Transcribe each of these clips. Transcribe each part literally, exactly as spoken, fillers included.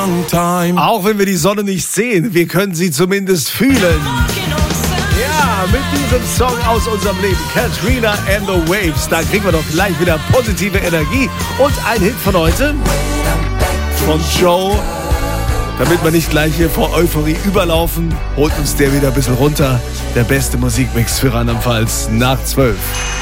long time. Auch wenn wir die Sonne nicht sehen, wir können sie zumindest fühlen. Ja, mit diesem Song aus unserem Leben, Katrina and the Waves, da kriegen wir doch gleich wieder positive Energie. Und ein Hit von heute, von Joe. Damit wir nicht gleich hier vor Euphorie überlaufen, holt uns der wieder ein bisschen runter. Der beste Musikmix für Rheinland-Pfalz nach zwölf.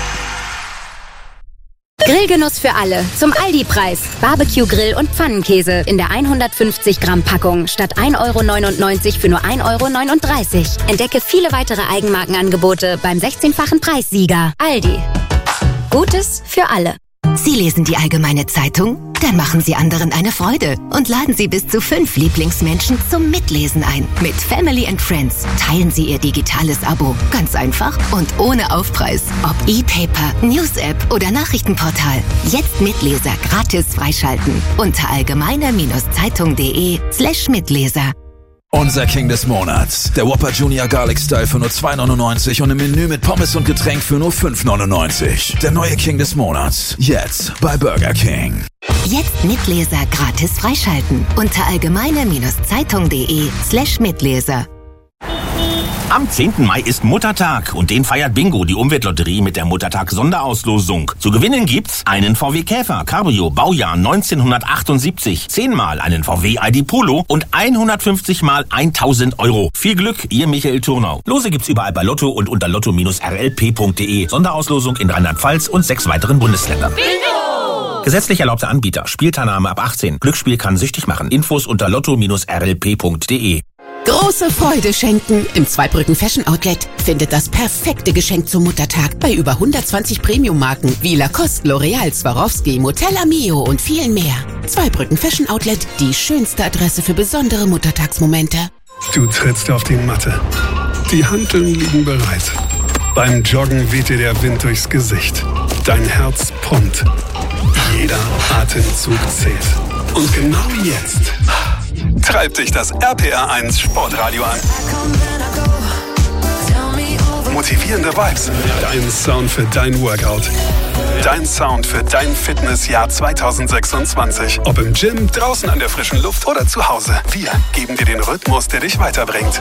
Grillgenuss für alle. Zum Aldi-Preis. Barbecue-Grill und Pfannenkäse in der hundertfünfzig Gramm Packung statt ein Euro neunundneunzig für nur ein Euro neununddreißig. Entdecke viele weitere Eigenmarkenangebote beim sechzehnfachen Preissieger. Aldi. Gutes für alle. Sie lesen die Allgemeine Zeitung? Dann machen Sie anderen eine Freude und laden Sie bis zu fünf Lieblingsmenschen zum Mitlesen ein. Mit Family and Friends teilen Sie Ihr digitales Abo. Ganz einfach und ohne Aufpreis. Ob E-Paper, News-App oder Nachrichtenportal. Jetzt Mitleser gratis freischalten. Unter allgemeine-zeitung.de slash Mitleser. Unser King des Monats. Der Whopper Junior Garlic Style für nur zwei neunundneunzig und im Menü mit Pommes und Getränk für nur fünf neunundneunzig. Der neue King des Monats. Jetzt bei Burger King. Jetzt Mitleser gratis freischalten. Unter allgemeine-zeitung.de slash Mitleser. Am zehnten Mai ist Muttertag und den feiert Bingo, die Umweltlotterie mit der Muttertag-Sonderauslosung. Zu gewinnen gibt's einen V W Käfer Cabrio Baujahr neunzehnhundertachtundsiebzig, zehnmal einen V W I D Polo und hundertfünfzig mal tausend Euro. Viel Glück, ihr Michael Turnau. Lose gibt's überall bei Lotto und unter lotto R L P punkt de. Sonderauslosung in Rheinland-Pfalz und sechs weiteren Bundesländern. Bingo! Gesetzlich erlaubter Anbieter. Spielteilnahme ab achtzehn. Glücksspiel kann süchtig machen. Infos unter lotto R L P punkt de. Große Freude schenken. Im Zweibrücken Fashion Outlet findet das perfekte Geschenk zum Muttertag bei über hundertzwanzig Premium-Marken wie Lacoste, L'Oreal, Swarovski, Motella Mio und vielen mehr. Zweibrücken Fashion Outlet, die schönste Adresse für besondere Muttertagsmomente. Du trittst auf die Matte. Die Hanteln liegen bereit. Beim Joggen weht dir der Wind durchs Gesicht. Dein Herz pumpt. Jeder Atemzug zählt. Und genau jetzt treibt dich das R P R eins Sportradio an. Motivierende Vibes. Dein Sound für dein Workout. Dein Sound für dein Fitnessjahr zweitausendsechsundzwanzig. Ob im Gym, draußen an der frischen Luft oder zu Hause. Wir geben dir den Rhythmus, der dich weiterbringt.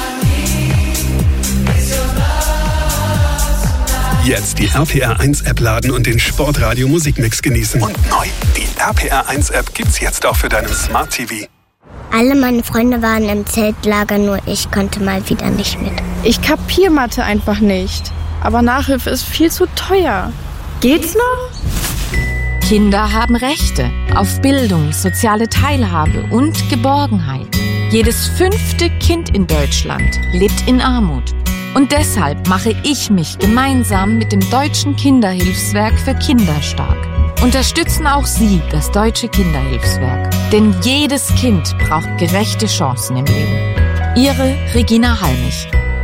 Jetzt die R P R eins App laden und den Sportradio Musikmix genießen. Und neu, die R P R eins App gibt's jetzt auch für deinen Smart T V. Alle meine Freunde waren im Zeltlager, nur ich konnte mal wieder nicht mit. Ich kapier Mathe einfach nicht. Aber Nachhilfe ist viel zu teuer. Geht's noch? Kinder haben Rechte auf Bildung, soziale Teilhabe und Geborgenheit. Jedes fünfte Kind in Deutschland lebt in Armut. Und deshalb mache ich mich gemeinsam mit dem Deutschen Kinderhilfswerk für Kinder stark. Unterstützen auch Sie das Deutsche Kinderhilfswerk. Denn jedes Kind braucht gerechte Chancen im Leben. Ihre Regina Halmich.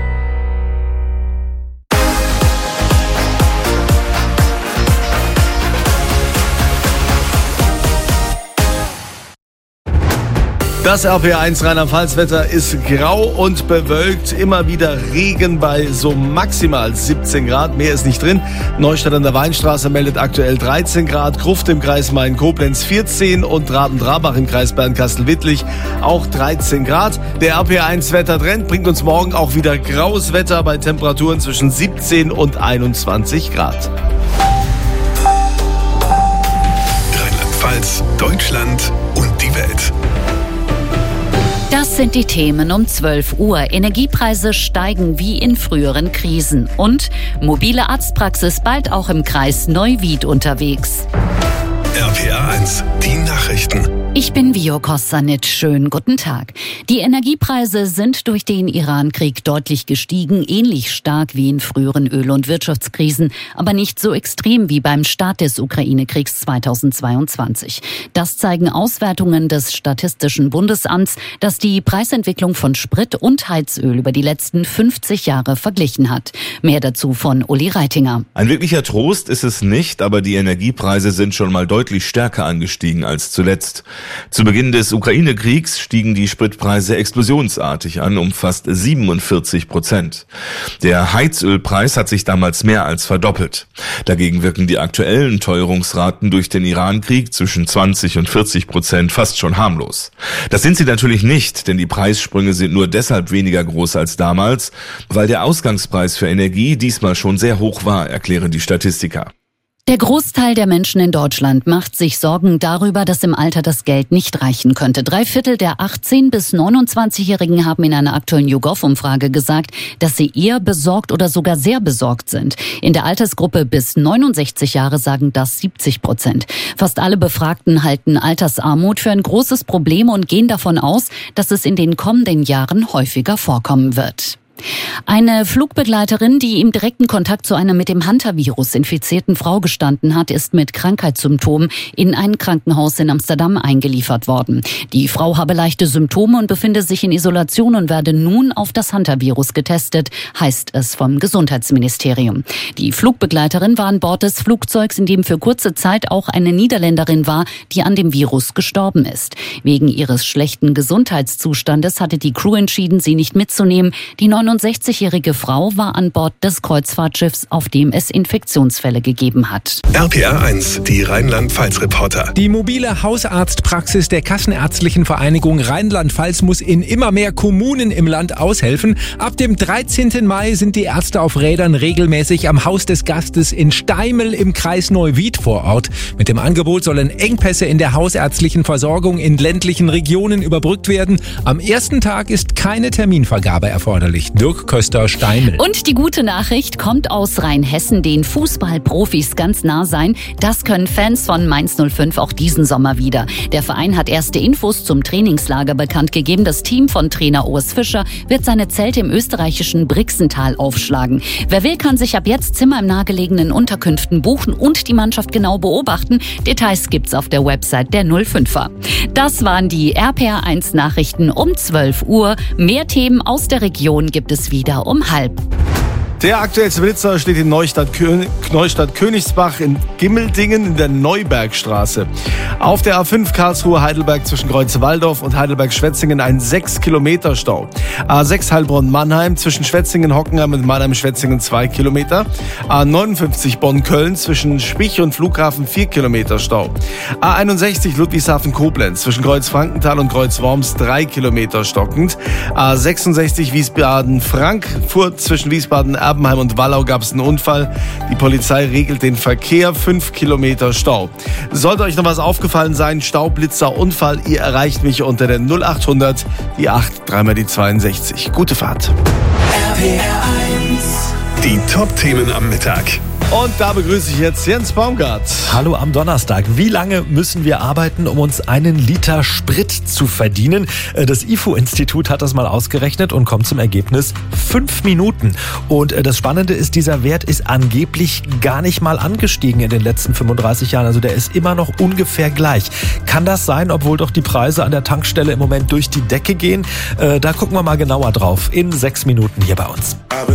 Das R P R eins Rheinland-Pfalz-Wetter ist grau und bewölkt. Immer wieder Regen bei so maximal siebzehn Grad. Mehr ist nicht drin. Neustadt an der Weinstraße meldet aktuell dreizehn Grad. Gruft im Kreis Main-Koblenz vierzehn und Raben-Trarbach im Kreis Bernkastel-Wittlich auch dreizehn Grad. Der R P R eins Wettertrend bringt uns morgen auch wieder graues Wetter bei Temperaturen zwischen siebzehn und einundzwanzig Grad. Rheinland-Pfalz, Deutschland und die Welt. Das sind die Themen um zwölf Uhr. Energiepreise steigen wie in früheren Krisen. Und mobile Arztpraxis bald auch im Kreis Neuwied unterwegs. R P R eins, die Nachrichten. Ich bin Vio Kosanic. Schönen guten Tag. Die Energiepreise sind durch den Iran-Krieg deutlich gestiegen, ähnlich stark wie in früheren Öl- und Wirtschaftskrisen, aber nicht so extrem wie beim Start des Ukraine-Kriegs zweitausendzweiundzwanzig. Das zeigen Auswertungen des Statistischen Bundesamts, das die Preisentwicklung von Sprit und Heizöl über die letzten fünfzig Jahre verglichen hat. Mehr dazu von Uli Reitinger. Ein wirklicher Trost ist es nicht, aber die Energiepreise sind schon mal deutlich stärker angestiegen als zuletzt. Zu Beginn des Ukraine-Kriegs stiegen die Spritpreise explosionsartig an, um fast siebenundvierzig Prozent. Der Heizölpreis hat sich damals mehr als verdoppelt. Dagegen wirken die aktuellen Teuerungsraten durch den Iran-Krieg zwischen zwanzig und vierzig Prozent fast schon harmlos. Das sind sie natürlich nicht, denn die Preissprünge sind nur deshalb weniger groß als damals, weil der Ausgangspreis für Energie diesmal schon sehr hoch war, erklären die Statistiker. Der Großteil der Menschen in Deutschland macht sich Sorgen darüber, dass im Alter das Geld nicht reichen könnte. Drei Viertel der achtzehn- bis neunundzwanzigjährigen haben in einer aktuellen YouGov-Umfrage gesagt, dass sie eher besorgt oder sogar sehr besorgt sind. In der Altersgruppe bis neunundsechzig Jahre sagen das siebzig Prozent. Fast alle Befragten halten Altersarmut für ein großes Problem und gehen davon aus, dass es in den kommenden Jahren häufiger vorkommen wird. Eine Flugbegleiterin, die im direkten Kontakt zu einer mit dem Hunter-Virus infizierten Frau gestanden hat, ist mit Krankheitssymptomen in ein Krankenhaus in Amsterdam eingeliefert worden. Die Frau habe leichte Symptome und befinde sich in Isolation und werde nun auf das Hunter-Virus getestet, heißt es vom Gesundheitsministerium. Die Flugbegleiterin war an Bord des Flugzeugs, in dem für kurze Zeit auch eine Niederländerin war, die an dem Virus gestorben ist. Wegen ihres schlechten Gesundheitszustandes hatte die Crew entschieden, sie nicht mitzunehmen. Die neunundsechzigjährige Frau war an Bord des Kreuzfahrtschiffs, auf dem es Infektionsfälle gegeben hat. R P R eins, die Rheinland-Pfalz-Reporter. Die mobile Hausarztpraxis der Kassenärztlichen Vereinigung Rheinland-Pfalz muss in immer mehr Kommunen im Land aushelfen. Ab dem dreizehnten Mai sind die Ärzte auf Rädern regelmäßig am Haus des Gastes in Steimel im Kreis Neuwied vor Ort. Mit dem Angebot sollen Engpässe in der hausärztlichen Versorgung in ländlichen Regionen überbrückt werden. Am ersten Tag ist keine Terminvergabe erforderlich. Dirk Köster, Steimel. Und die gute Nachricht kommt aus Rheinhessen, den Fußballprofis ganz nah sein. Das können Fans von Mainz null fünf auch diesen Sommer wieder. Der Verein hat erste Infos zum Trainingslager bekannt gegeben. Das Team von Trainer Urs Fischer wird seine Zelte im österreichischen Brixental aufschlagen. Wer will, kann sich ab jetzt Zimmer im nahegelegenen Unterkünften buchen und die Mannschaft genau beobachten. Details gibt's auf der Website der null fünfer. Das waren die R P R eins Nachrichten um zwölf Uhr. Mehr Themen aus der Region gibt es wieder um halb. Der aktuellste Blitzer steht in Neustadt, Kön- Neustadt Königsbach in Gimmeldingen in der Neubergstraße. Auf der A fünf Karlsruhe-Heidelberg zwischen Kreuz-Walldorf und Heidelberg-Schwetzingen ein sechs Kilometer Stau. A sechs Heilbronn-Mannheim zwischen Schwetzingen-Hockenheim und Mannheim-Schwetzingen zwei Kilometer. A neunundfünfzig Bonn-Köln zwischen Spich und Flughafen vier Kilometer Stau. A einundsechzig Ludwigshafen-Koblenz zwischen Kreuz-Frankenthal und Kreuz-Worms drei Kilometer stockend. A sechsundsechzig Wiesbaden-Frankfurt zwischen Wiesbaden Erbenheim und Wallau gab es einen Unfall. Die Polizei regelt den Verkehr, fünf Kilometer Stau. Sollte euch noch was aufgefallen sein, Staublitzer, Unfall, ihr erreicht mich unter der null achthundert, die acht, dreimal die zweiundsechzig. Gute Fahrt. R P R eins. Die Top-Themen am Mittag. Und da begrüße ich jetzt Jens Baumgart. Hallo am Donnerstag. Wie lange müssen wir arbeiten, um uns einen Liter Sprit zu verdienen? Das I F O-Institut hat das mal ausgerechnet und kommt zum Ergebnis fünf Minuten. Und das Spannende ist, dieser Wert ist angeblich gar nicht mal angestiegen in den letzten fünfunddreißig Jahren. Also der ist immer noch ungefähr gleich. Kann das sein, obwohl doch die Preise an der Tankstelle im Moment durch die Decke gehen? Da gucken wir mal genauer drauf in sechs Minuten hier bei uns.